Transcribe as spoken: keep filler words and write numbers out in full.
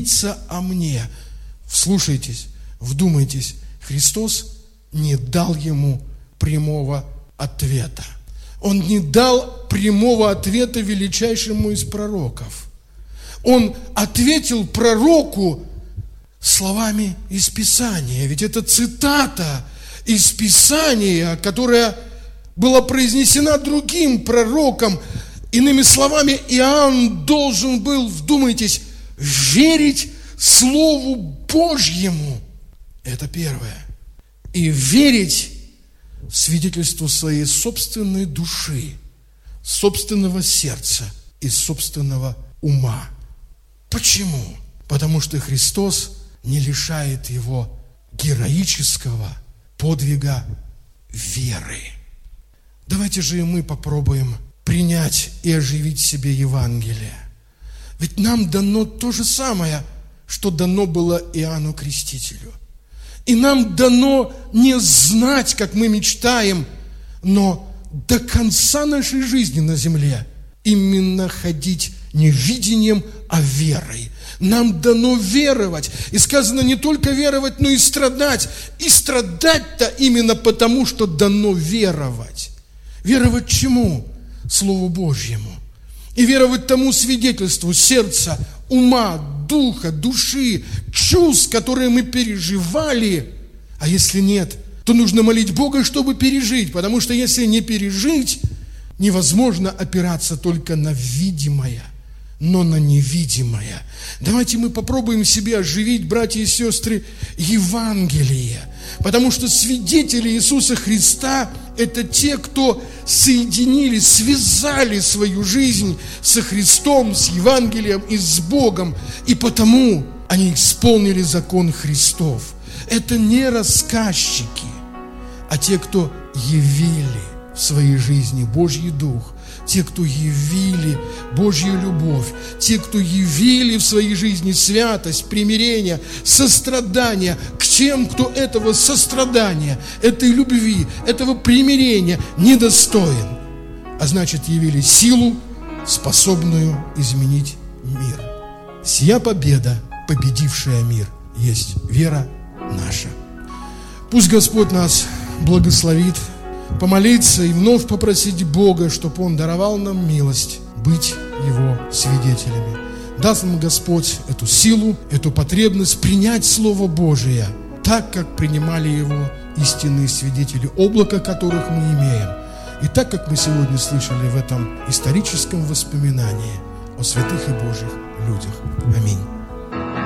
молиться о мне. Вслушайтесь, вдумайтесь, Христос не дал ему прямого ответа. Он не дал прямого ответа величайшему из пророков. Он ответил пророку словами из Писания. Ведь это цитата из Писания, которая была произнесена другим пророком. Иными словами, Иоанн должен был, вдумайтесь, верить Слову Божьему. Это первое. И верить свидетельству своей собственной души, собственного сердца и собственного ума. Почему? Потому что Христос не лишает его героического подвига веры. Давайте же и мы попробуем принять и оживить в себе Евангелие. Ведь нам дано то же самое, что дано было Иоанну Крестителю. И нам дано не знать, как мы мечтаем, но до конца нашей жизни на земле именно ходить не видением, а верой. Нам дано веровать. И сказано не только веровать, но и страдать. И страдать-то именно потому, что дано веровать. Веровать чему? Слову Божьему. И веровать тому свидетельству сердца, ума, духа, души, чувств, которые мы переживали. А если нет, то нужно молить Бога, чтобы пережить. Потому что если не пережить, невозможно опираться только на видимое, но на невидимое. Давайте мы попробуем себе оживить, братья и сестры, Евангелие. Потому что свидетели Иисуса Христа – это те, кто соединили, связали свою жизнь со Христом, с Евангелием и с Богом. И потому они исполнили закон Христов. Это не рассказчики, а те, кто явили в своей жизни Божий Дух, те, кто явили Божью любовь, те, кто явили в своей жизни святость, примирение, сострадание к тем, кто этого сострадания, этой любви, этого примирения недостоин, а значит, явили силу, способную изменить мир. Сия победа, победившая мир, есть вера наша. Пусть Господь нас благословит, помолиться и вновь попросить Бога, чтобы Он даровал нам милость быть Его свидетелями. Даст нам Господь эту силу, эту потребность принять Слово Божие, так, как принимали Его истинные свидетели, облако которых мы имеем. И так, как мы сегодня слышали в этом историческом воспоминании о святых и Божьих людях. Аминь.